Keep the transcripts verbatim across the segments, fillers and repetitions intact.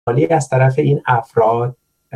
از طرف این افراد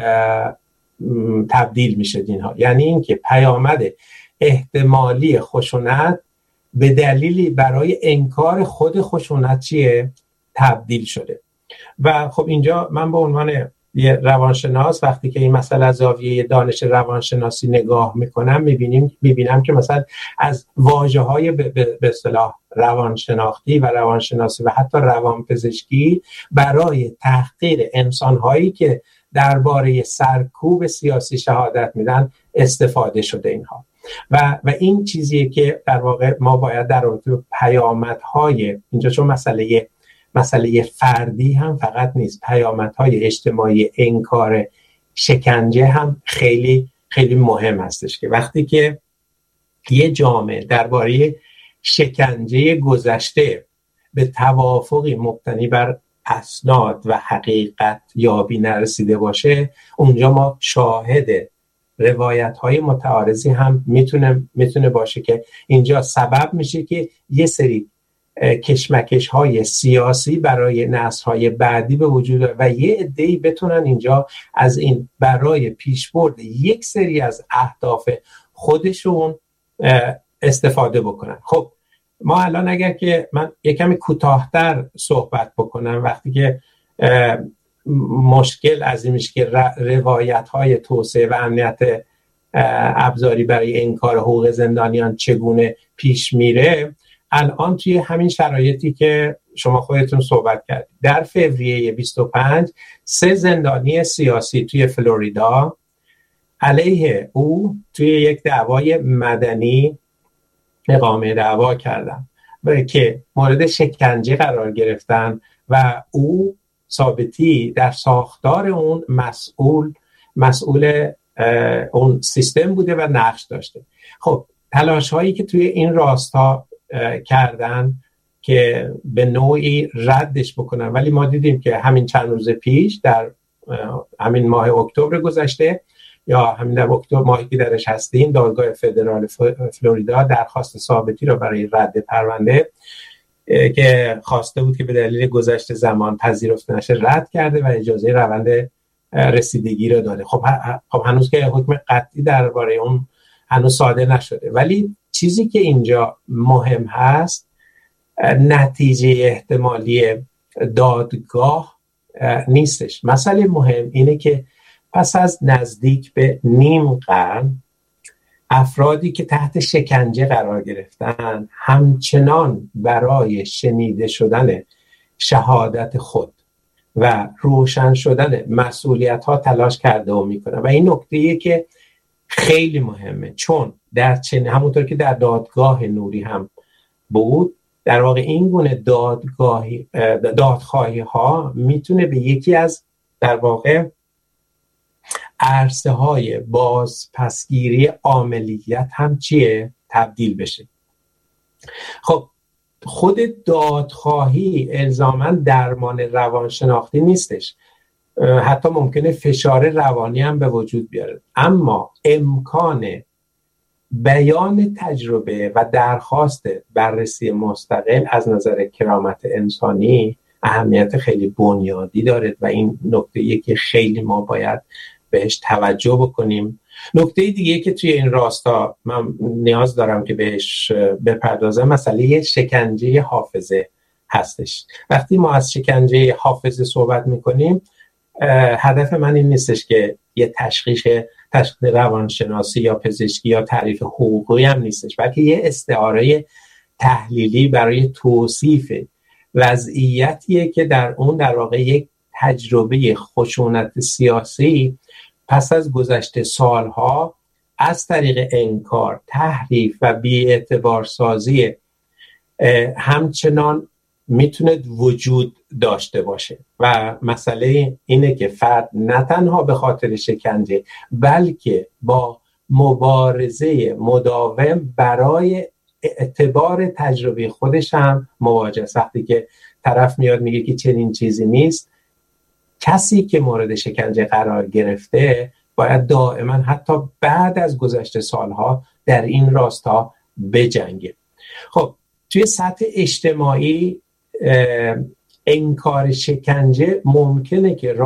تبدیل میشه اینها. یعنی اینکه پیامد احتمالی خشونت به دلیلی برای انکار خود خشونت چیه؟ تبدیل شده. و خب اینجا من به عنوان یه روانشناس وقتی که این مسئله از زاویه دانش روانشناسی نگاه میکنم میبینیم میبینم که مثلا از واژه‌های به اصطلاح روانشناختی و روانشناسی و حتی روانپزشکی برای تحقیر انسان‌هایی که درباره سرکوب سیاسی شهادت میدن استفاده شده اینها. و و این چیزیه که در واقع ما باید در رابطه با پیامدهای اینجا، چون مسئله مسئله فردی هم فقط نیست، پیامدهای اجتماعی انکار شکنجه هم خیلی خیلی مهم هستش که وقتی که یه جامعه درباره شکنجه گذشته به توافقی مبتنی بر اسناد و حقیقت یابی نرسیده باشه، اونجا ما شاهد روایت‌های متعارضی هم میتونه میتونه باشه که اینجا سبب میشه که یه سری کشمکش‌های سیاسی برای نسل‌های بعدی به وجود بیاد و یه عده‌ای بتونن اینجا از این برای پیشبرد یک سری از اهداف خودشون استفاده بکنن. خب ما الان اگر که من یک کمی کوتاه‌تر صحبت بکنم، وقتی که مشکل از این میشه که روایت‌های توسعه و امنیت ابزاری برای انکار حقوق زندانیان چگونه پیش میره، الان توی همین شرایطی که شما خودتون صحبت کردید، در فوریه بیست و پنج سه زندانی سیاسی توی فلوریدا علیه او توی یک دعوای مدنی اقامه دعوا کردن که مورد شکنجه قرار گرفتن و او ثابتی در ساختار اون مسئول مسئول اون سیستم بوده و نقش داشته. خب تلاش هایی که توی این راستا کردن که به نوعی ردش بکنن، ولی ما دیدیم که همین چند روز پیش در همین ماه اکتبر گذشته یا همین در اکتبر ماهی که درش هستیم، دادگاه فدرال فلوریدا درخواست ثابتی رو برای رد پرونده که خواسته بود که به دلیل گذشت زمان پذیرفته نشه رد کرده و اجازه روند رسیدگی رو داده. خب خب هنوز که حکم قطعی درباره اون هنوز صادر نشده، ولی چیزی که اینجا مهم هست نتیجه احتمالی دادگاه نیستش. مسئله مهم اینه که پس از نزدیک به نیم قرن افرادی که تحت شکنجه قرار گرفتن همچنان برای شنیده شدن شهادت خود و روشن شدن مسئولیت ها تلاش کرده و میکنن و این نکته‌ایه که خیلی مهمه، چون در چنین همونطور که در دادگاه نوری هم بود، در واقع این گونه دادگاهی دادخواهی ها میتونه به یکی از در واقع عرصه های بازپسگیری عاملیت هم چیه؟ تبدیل بشه. خب خود دادخواهی الزاماً درمان روانشناختی نیستش، حتی ممکنه فشار روانی هم به وجود بیاره، اما امکان بیان تجربه و درخواست بررسی مستقل از نظر کرامت انسانی اهمیت خیلی بنیادی داره و این نکته‌ایه که خیلی ما باید بهش توجه بکنیم. نکته دیگه که توی این راستا من نیاز دارم که بهش بپردازم مسئله شکنجه حافظه هستش. وقتی ما از شکنجه حافظه صحبت میکنیم، هدف من این نیستش که یه تشخیص تشخیص روانشناسی یا پزشکی یا تعریف حقوقی هم نیستش، بلکه یه استعاره تحلیلی برای توصیف وضعیتیه که در اون در واقع یک تجربه خشونت سیاسی پس از گذشت سالها از طریق انکار، تحریف و بی‌اعتبارسازی همچنان میتونه وجود داشته باشه و مسئله اینه که فرد نه تنها به خاطر شکنجه بلکه با مبارزه مداوم برای اعتبار تجربه خودش هم مواجه است. وقتی که طرف میاد میگه که چنین چیزی نیست، کسی که مورد شکنجه قرار گرفته باید دائما حتی بعد از گذشت سالها در این راستا بجنگه. خب توی سطح اجتماعی انکار شکنجه ممکنه که